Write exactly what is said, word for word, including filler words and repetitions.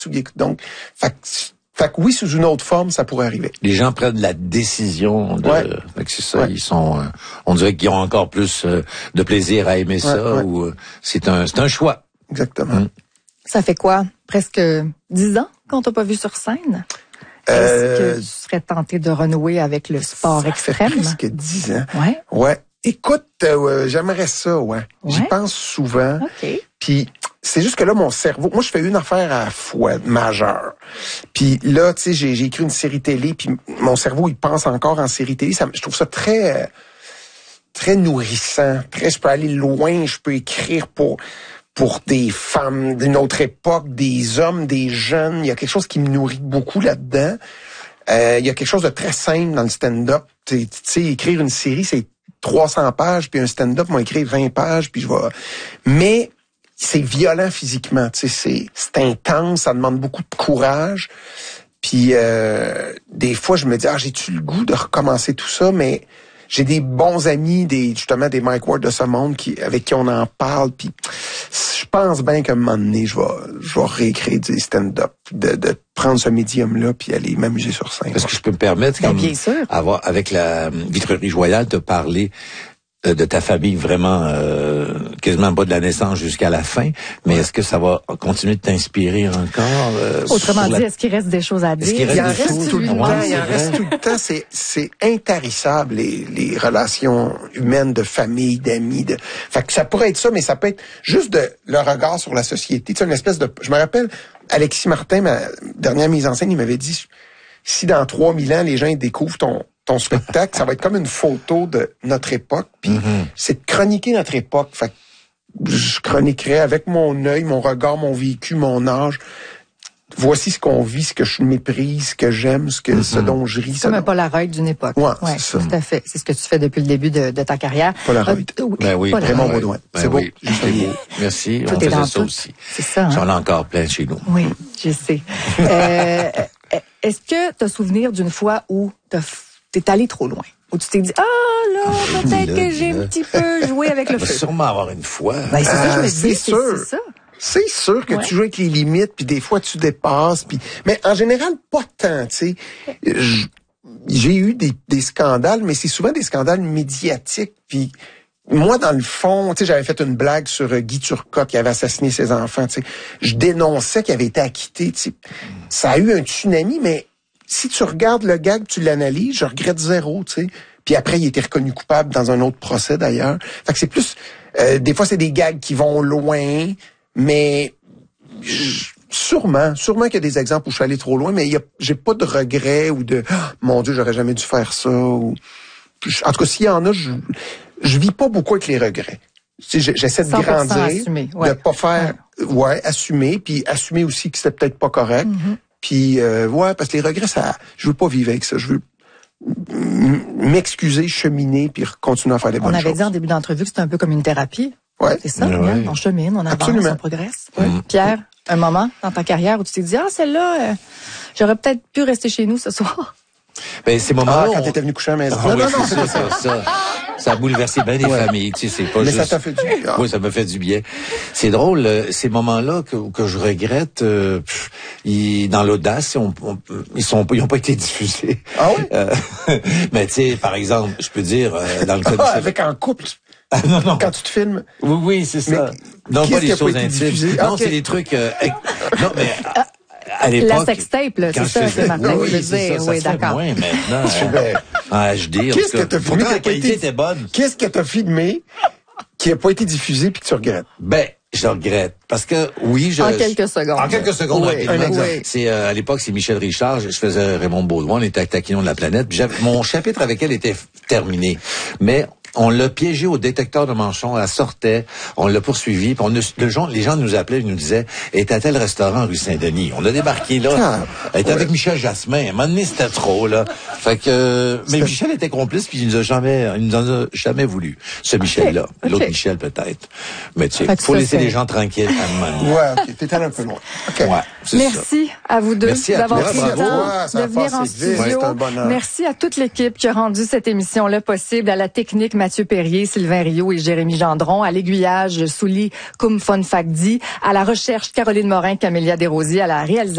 Donc, fait que, fait que oui, sous une autre forme, ça pourrait arriver. Les gens prennent la décision de, ouais. fait que c'est ça, ouais. ils sont, euh, on dirait qu'ils ont encore plus euh, de plaisir à aimer ça, ouais, ouais. ou euh, c'est un, c'est un choix. Exactement. Hum. Ça fait quoi? Presque dix ans qu'on t'a pas vu sur scène? Euh, Est-ce que tu serais tenté de renouer avec le sport ça extrême? fait presque dix ans. Ouais. Ouais. Écoute, euh, j'aimerais ça, ouais. ouais. J'y pense souvent. OK. Puis c'est juste que là, mon cerveau, moi, je fais une affaire à la fois majeure. Puis là, tu sais, j'ai, j'ai écrit une série télé, puis mon cerveau, il pense encore en série télé. Ça, je trouve ça très, euh, très nourrissant. Très, je peux aller loin, je peux écrire pour pour des femmes d'une autre époque, des hommes, des jeunes. Il y a quelque chose qui me nourrit beaucoup là-dedans. Euh, il y a quelque chose de très simple dans le stand-up. Tu sais, écrire une série, c'est trois cents pages, puis un stand-up, moi, écrire vingt pages, puis je vais... Mais c'est violent physiquement, tu sais, c'est, c'est intense, ça demande beaucoup de courage. Puis euh, des fois, je me dis, ah, j'ai-tu le goût de recommencer tout ça? Mais j'ai des bons amis, des justement des Mike Ward de ce monde qui avec qui on en parle. Puis je pense bien qu'à un moment donné, je vais, je vais réécrire du stand-up, de, de prendre ce médium-là puis aller m'amuser sur scène. Est-ce que je peux me permettre, Ben, comme bien sûr. avoir avec la Vitrerie Joyale, de parler euh, de ta famille vraiment euh, quasiment pas de la naissance jusqu'à la fin, mais ouais. Est-ce que ça va continuer de t'inspirer encore? Euh, Autrement dit, la... est-ce qu'il reste des choses à dire? Est-ce qu'il reste il en des reste choses tout le temps, ouais, il en reste tout le temps. C'est, c'est intarissable, les, les relations humaines de famille, d'amis. De... Fait que ça pourrait être ça, mais ça peut être juste de, le regard sur la société. Tu sais, une espèce de... Je me rappelle, Alexis Martin, ma dernière mise en scène, il m'avait dit, si dans trois mille ans, les gens découvrent ton ton spectacle, ça va être comme une photo de notre époque. Puis mm-hmm. c'est de chroniquer notre époque. Fait que je chroniquerai avec mon œil, mon regard, mon vécu, mon âge. Voici ce qu'on vit, ce que je méprise, ce que j'aime, ce que mm-hmm. ce dont je ris. Comme un Polaroid d'une époque. Ouais, ouais, c'est ça. Tout à fait. C'est ce que tu fais depuis le début de, de ta carrière. Polaroid. Euh, oui, ben oui, Polaroid. Raymond Baudouin. Ben c'est beau. Oui, c'est beau. Merci. Tout on est faisait dans ça tout. aussi. C'est ça. Hein? J'en ai encore plein chez nous. Oui, je sais. euh, est-ce que tu as souvenir d'une fois où t'as t'es allé trop loin? Où tu t'es dit, ah là, peut-être que j'ai un petit peu joué avec le feu. Va sûrement avoir une fois. Ben, c'est ça, je me dis, c'est sûr. C'est ça. C'est sûr que ouais. tu joues avec les limites, puis des fois tu dépasses, puis mais en général pas tant, tu sais. J'ai eu des, des scandales, mais c'est souvent des scandales médiatiques, puis moi, dans le fond, tu sais, j'avais fait une blague sur euh, Guy Turcotte qui avait assassiné ses enfants, tu sais. Je dénonçais qu'il avait été acquitté, tu sais. Ça a eu un tsunami, mais si tu regardes le gag, tu l'analyses, je regrette zéro, tu sais. Puis après, il a été reconnu coupable dans un autre procès, d'ailleurs. Fait que c'est plus... Euh, des fois, c'est des gags qui vont loin, mais... Je, sûrement, sûrement qu'il y a des exemples où je suis allé trop loin, mais il y a, j'ai pas de regrets ou de oh, « Mon Dieu, j'aurais jamais dû faire ça ». Ou, en tout cas, s'il y en a, je, je vis pas beaucoup avec les regrets. Tu sais, j'essaie de grandir, assumer, ouais. de pas faire... Ouais, ouais assumer, puis assumer aussi que c'était peut-être pas correct. Mm-hmm. Puis, euh, ouais, parce que les regrets, ça, je veux pas vivre avec ça. Je veux m'excuser, cheminer, puis continuer à faire des bonnes choses. On avait dit en début d'entrevue que c'était un peu comme une thérapie. Ouais. C'est ça, ouais. Hein? On chemine, on avance, Absolument. on progresse. Ouais. Pierre, un moment dans ta carrière où tu t'es dit, ah, celle-là, euh, j'aurais peut-être pu rester chez nous ce soir. Ben, ces moments-là. Ah, quand on... t'étais venu coucher à la maison. Ah, non, oui, non, non, c'est ça, ça, ça. Ça a bouleversé bien des ouais. familles, tu sais, c'est pas Mais juste... ça t'a fait du bien. Oui, ça m'a fait du bien. C'est drôle, euh, ces moments-là que, que je regrette, euh, pff, ils, dans l'audace, on, on, ils sont, ils ont pas été diffusés. Ah oui? Euh, mais tu sais, par exemple, je peux dire, euh, dans le cas ah, de... avec un couple. Ah, non, non. Quand tu te filmes. Oui, oui, c'est ça. Non, pas des choses intimes. Non, c'est des trucs, euh, non, mais... À l'époque, la sextape, là, c'est ça, c'est Martin oui, qui veut c'est dire. ça, Oui, ça d'accord. moins maintenant. euh, en H D, Qu'est-ce que t'as filmé? La qualité était bonne. Qu'est-ce que t'as filmé qui a pas été diffusé puis que tu regrettes? Ben, je regrette. Parce que, oui, je... En quelques secondes. En quelques secondes, oui, rapidement. un exemple. C'est, euh, à l'époque, c'est Michel Richard. Je faisais Raymond Baudouin. On était à Taquinon de la planète. Puis mon chapitre avec elle était terminé. Mais, on l'a piégé au détecteur de manchons, elle sortait, on l'a poursuivi, puis on a, le gens, les gens nous appelaient, ils nous disaient, elle était à tel restaurant rue Saint-Denis. On a débarqué là, ah, elle était ouais. avec Michel Jasmin. À un moment donné, c'était trop, là. Fait que, mais Michel était complice, puis il nous a jamais, il nous en a jamais voulu. Ce Michel-là. Okay. L'autre okay. Michel, peut-être. Mais tu sais, faut laisser les gens tranquilles à un moment donné. Ouais, ok. T'es allé un peu loin. Okay. Ouais, merci ça. à vous deux merci d'avoir pris le temps ouais, de venir en studio. Ouais, merci à toute l'équipe qui a rendu cette émission-là possible, à la technique Mathieu Perrier, Sylvain Rio et Jérémy Gendron, à l'aiguillage Souli Koumfon Fakdi, à la recherche Caroline Morin, Camélia Desrosiers, à la réalisation